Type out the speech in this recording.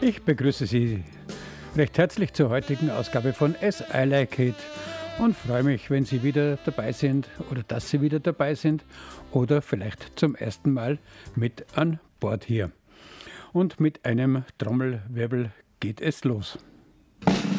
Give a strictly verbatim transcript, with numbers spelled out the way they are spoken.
Ich begrüße Sie recht herzlich zur heutigen Ausgabe von As I Like It und freue mich, wenn Sie wieder dabei sind oder dass Sie wieder dabei sind oder vielleicht zum ersten Mal mit an Bord hier. Und mit einem Trommelwirbel geht es los.